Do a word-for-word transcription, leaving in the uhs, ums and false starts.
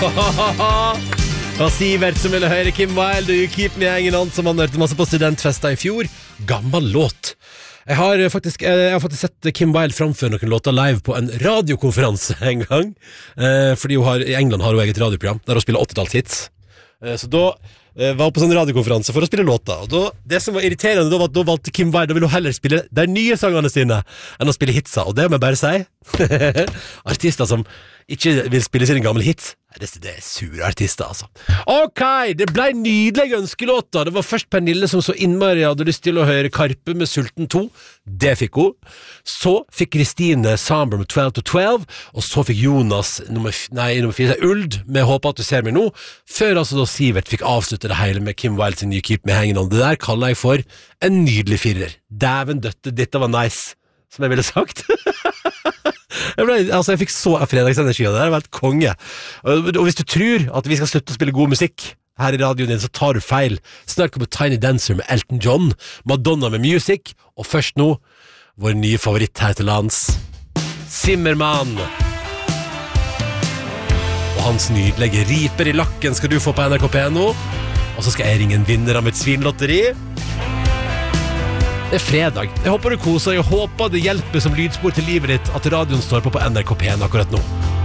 Og Sivert som ville høre Kim Wilde og You Keep Me Hanging On, som han hørte masse på studentfester i fjor. Gammel låt. Jeg har faktisk, jeg har faktisk sett Kim Wilde framføre noen låter live på en radiokonferanse en gang. Eh, fordi hun har, i England har hun eget radioprogram der hun spiller åttitallshits. Eh, så da eh, var hun på sånn radiokonferanse for å spille låter. Og da, det som var irriterende da var at da valgte Kim Wilde, da ville hun heller spille de nye sangene sine enn å spille hitsa. Og det må jeg bare si. Artister som ikke vil spille sine gamle hits, det, det er sure artister, altså. Ok, det ble nydelige ønskelåter. Det var først Pernille som så innmari hadde lyst til å høre Karpe med Sulten to. Det fikk hun. Så fikk Kristine Samber med twelve to twelve, og så fikk Jonas nummer, nei, nummer fire, Uld med Håper at du ser meg nå, før altså da Sivert fikk avslutte det hele med Kim Wilde sin You Keep Me Hanging On. Det der kaller jeg for en nydelig firer. Dæven døtte, dette var nice, som jeg ville sagt. Jeg, ble, altså jeg fikk så fredagsenergi av det der. Det var helt konge. Og, og hvis du tror at vi skal slutte å spille god musikk her i radioen din, så tar du feil. Snart kommer Tiny Dancer med Elton John, Madonna med Music, og først nå vår nye favoritt her til lands, Zimmermann. Og hans nydelige Riper i lakken skal du få på N R K P nå. Og så skal jeg ringe en vinner av mitt svinlotteri. Det er fredag. Jeg håper du koser. Jeg håper det hjelper som lydspor til livet ditt at radioen står på på N R K P akkurat nå.